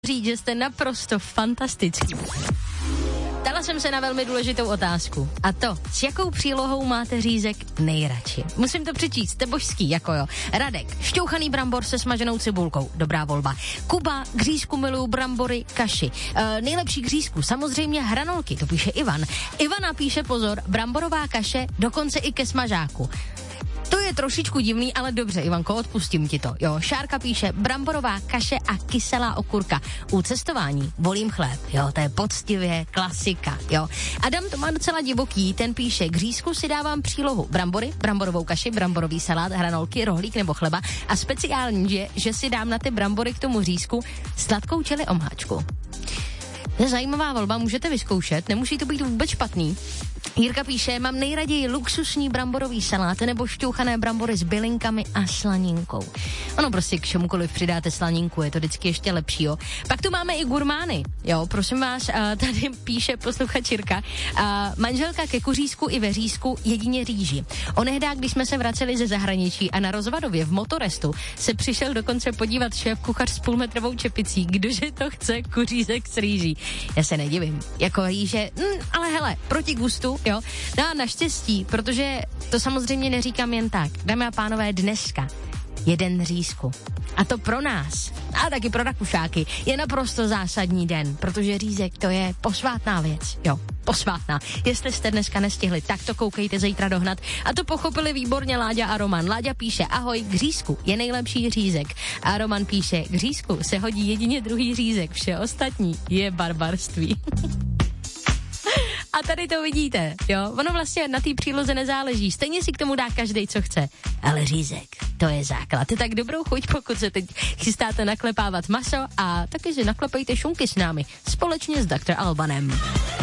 říct, že jste naprosto fantastický. Ptala jsem se na velmi důležitou otázku. A to, s jakou přílohou máte řízek nejradši? Musím to přečíst, jste božský, jako jo. Radek, šťouchaný brambor se smaženou cibulkou, dobrá volba. Kuba, k řízku miluju brambory, kaši. Nejlepší k řízku, samozřejmě hranolky, to píše Ivan. Ivana píše, pozor, bramborová kaše, dokonce i ke smažáku. To je trošičku divný, ale dobře, Ivanko, odpustím ti to. Jo, Šárka píše, bramborová kaše a kyselá okurka. U cestování volím chléb, jo, to je poctivě klasika, jo. Adam to má docela divoký, ten píše, k řízku si dávám přílohu brambory, bramborovou kaši, bramborový salát, hranolky, rohlík nebo chleba a speciální je, že si dám na ty brambory k tomu řízku sladkou čili omháčku. To je zajímavá volba, můžete vyzkoušet, nemusí to být vůbec špatný. Jirka píše, mám nejraději luxusní bramborový salát nebo šťouchané brambory s bylinkami a slaninkou. Ono prostě k čemukoliv přidáte slaninku, je to vždycky ještě lepší, jo. Pak tu máme i gurmány, jo, prosím vás, tady píše posluchač Jirka, manželka ke kuřízku i ve řízku jedině rýži. Onehdá, když jsme se vraceli ze zahraničí a na Rozvadově v Motorestu se přišel dokonce podívat šéf kuchař s půlmetrovou čepicí, kdože to chce kuřízek s rýží. Já se nedivím, jako rýže, ale hele, proti gustu, jo. No a naštěstí, protože to samozřejmě neříkám jen tak. Dámy a pánové, dneska je den řízku. A to pro nás, a taky pro Rakušáky, je naprosto zásadní den, protože řízek to je posvátná věc, jo. Posvátná. Jestli jste dneska nestihli, tak to koukejte zítra dohnat. A to pochopili výborně Láďa a Roman. Láďa píše, ahoj, k řízku je nejlepší řízek. A Roman píše, k řízku se hodí jedině druhý řízek, vše ostatní je barbarství. A tady to vidíte, jo, ono vlastně na té příloze nezáleží, stejně si k tomu dá každej, co chce, ale řízek, to je základ. Tak dobrou chuť, pokud se teď chystáte naklepávat maso a taky si naklepejte šunky s námi, společně s Dr. Albanem.